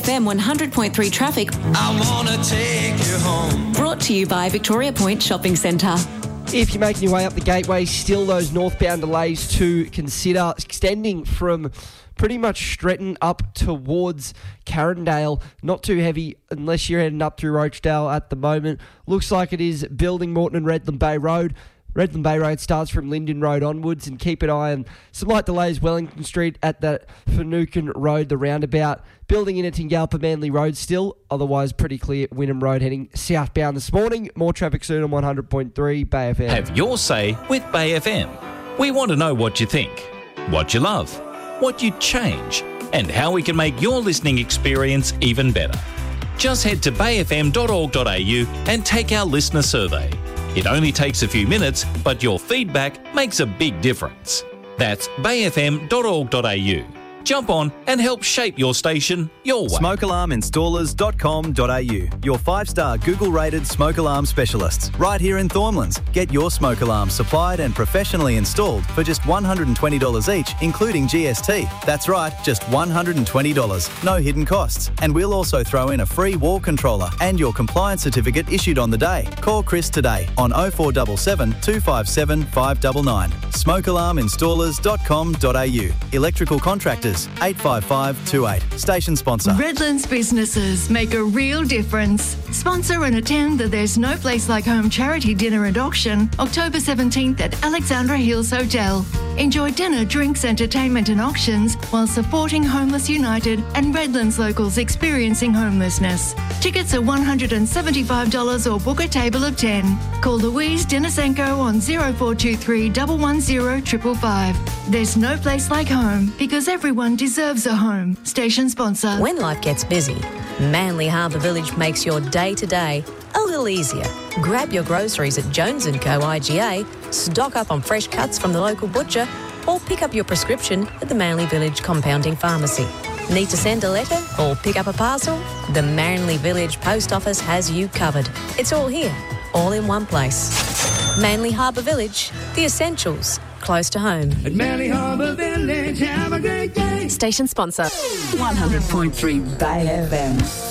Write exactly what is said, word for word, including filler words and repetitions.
M one hundred point three traffic. I wanna take you home. Brought to you by Victoria Point Shopping Centre. If you're making your way up the gateway, still those northbound delays to consider, extending from pretty much Stretton up towards Carindale. Not too heavy unless you're heading up through Roachdale at the moment. Looks like it is building Moreton and Redland Bay Road. Redland Bay Road starts from Linden Road onwards, and keep an eye on some light delays Wellington Street at that Finucane Road, the roundabout. Building in at Tingalpa Manly Road still, otherwise pretty clear at Wynnum Road heading southbound this morning. More traffic soon on one hundred point three Bay F M. Have your say with Bay F M. We want to know what you think, what you love, what you'd change, and how we can make your listening experience even better. Just head to bay f m dot org dot a u and take our listener survey. It only takes a few minutes, but your feedback makes a big difference. That's bay f m dot org dot a u. Jump on and help shape your station your way. smoke alarm installers dot com dot a u. Your five-star Google-rated smoke alarm specialists. Right here in Thornlands. Get your smoke alarm supplied and professionally installed for just one hundred twenty dollars each, including G S T. That's right, just one hundred twenty dollars. No hidden costs. And we'll also throw in a free wall controller and your compliance certificate issued on the day. Call Chris today on oh four seven seven, two five seven, five nine nine. smoke alarm installers dot com dot a u. Electrical contractors, eight five five two eight. Station sponsor. Redlands businesses make a real difference. Sponsor and attend the There's No Place Like Home charity dinner and auction October seventeenth at Alexandra Hills Hotel. Enjoy dinner, drinks, entertainment and auctions while supporting Homeless United and Redlands locals experiencing homelessness. Tickets are one hundred seventy-five dollars or book a table of ten. Call Louise Denisenko on oh four two three, one one zero, five five five. There's no place like home because everyone deserves a home. Station sponsor. When life gets busy, Manly Harbour Village makes your day-to-day a little easier. Grab your groceries at Jones and Co I G A, stock up on fresh cuts from the local butcher, or pick up your prescription at the Manly Village Compounding Pharmacy. Need to send a letter or pick up a parcel? The Manly Village Post Office has you covered. It's all here, all in one place. Manly Harbour Village, the essentials, close to home. At Manly Harbour Village, have a great day. Station sponsor. one hundred point three Bay F M.